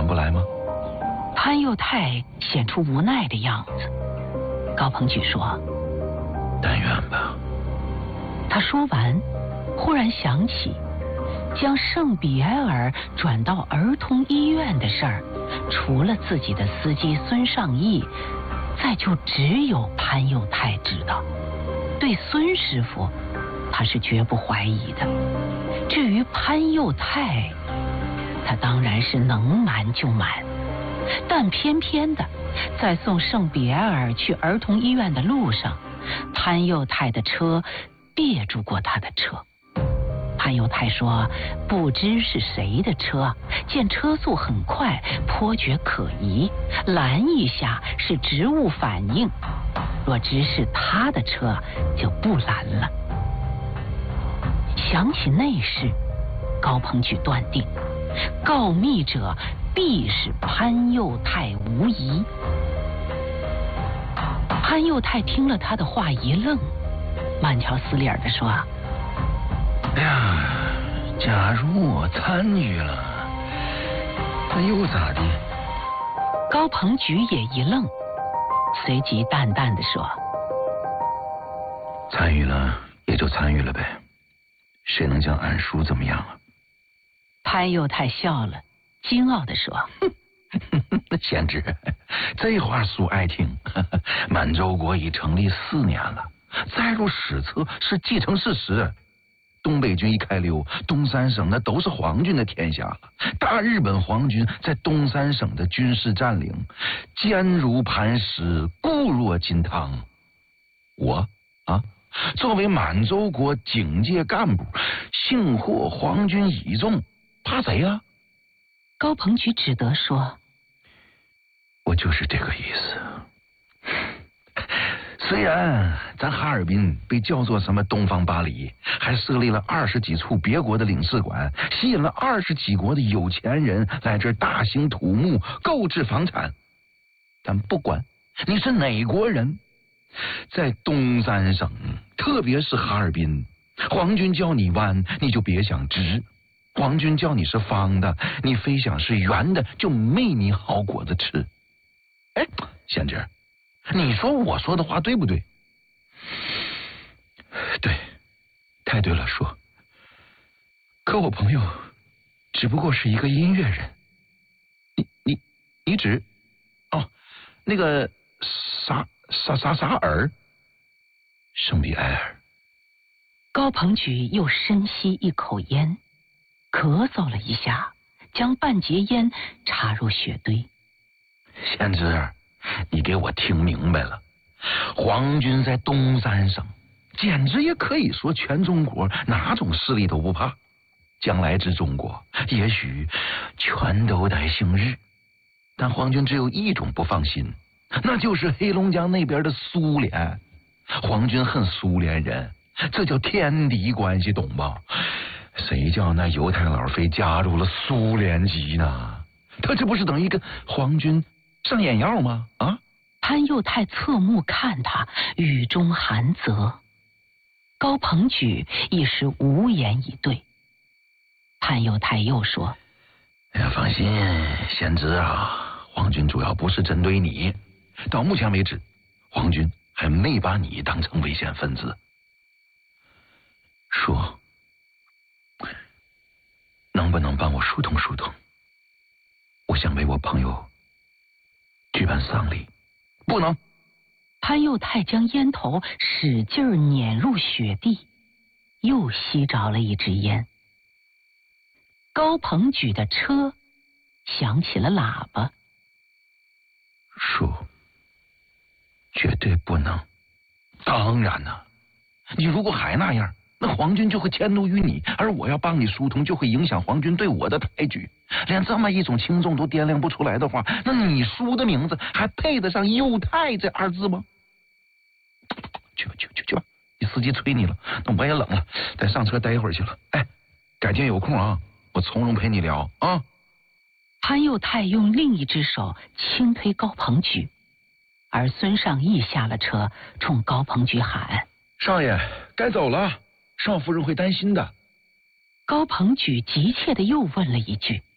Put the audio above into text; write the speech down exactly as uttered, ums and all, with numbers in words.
不来吗？ 潘佑泰显出无奈的样子。高鹏举说： 但愿吧。 他说完，忽然想起将圣比埃尔转到儿童医院的事儿，除了自己的司机孙尚义，再就只有潘佑泰知道。对孙师傅，他是绝不怀疑的。至于潘佑泰，他当然是能瞒就瞒。但偏偏的，在送圣比埃尔去儿童医院的路上，潘佑泰的车别住过他的车。潘佑泰说不知是谁的车，见车速很快，颇觉可疑，拦一下是植物反应，若知是他的车就不拦了。想起那事，高鹏举断定告密者必是潘佑泰无疑。潘佑泰听了他的话一愣，慢条斯理地说： 哎呀，假如我参与了，那又咋地？ 高鹏举也一愣，随即淡淡地说： 参与了也就参与了呗，谁能将俺叔怎么样啊？ 潘佑泰笑了，惊傲地说： 贤侄，这话叔爱听。满洲国已成立四年了，载入史册是既成事实。东北军一开溜，东三省那都是皇军的天下了。大日本皇军在东三省的军事占领，坚如磐石，固若金汤。我啊，作为满洲国警戒干部，幸获皇军倚重，怕谁呀？ 高鹏举只得说： 我就是这个意思。虽然咱哈尔滨被叫做什么东方巴黎，还设立了二十几处别国的领事馆，吸引了二十几国的有钱人来这儿大兴土木，购置房产，但不管你是哪国人，在东三省，特别是哈尔滨，皇军叫你弯，你就别想直；皇军叫你是方的，你非想是圆的，就没你好果子吃。哎，贤侄，你说我说的话对不对？对，太对了，说。可我朋友只不过是一个音乐人。你你你指？哦，那个啥啥啥啥尔，圣比埃尔。 高鹏举又深吸一口烟，咳嗽了一下，将半截烟插入雪堆。 贤侄，你给我听明白了，皇军在东三省，简直也可以说全中国哪种势力都不怕。将来之中国，也许全都得姓日，但皇军只有一种不放心，那就是黑龙江那边的苏联。皇军恨苏联人，这叫天敌关系，懂吧？谁叫那犹太佬非加入了苏联籍呢？他这不是等于跟皇军上眼药吗？啊！ 潘佑泰侧目看他，语中含责。高鹏举一时无言以对。潘佑泰又说： 哎呀，放心，贤侄啊，皇军主要不是针对你，到目前为止，皇军还没把你当成危险分子。说，能不能帮我疏通疏通？我想为我朋友举办丧礼。不能。 潘佑泰将烟头使劲碾入雪地，又吸着了一支烟。高鹏举的车响起了喇叭。 叔，绝对不能。当然呢、啊，你如果还那样，那皇军就会迁怒于你，而我要帮你疏通，就会影响皇军对我的抬举。连这么一种轻重都掂量不出来的话，那你叔的名字还配得上佑泰这二字吗？去吧去吧去去吧，你司机催你了，那我也冷了，得上车待一会儿去了。哎，改天有空啊，我从容陪你聊啊。 潘佑泰用另一只手轻推高鹏举，而孙尚义下了车，冲高鹏举喊： 少爷，该走了，少夫人会担心的。 高鹏举急切地又问了一句：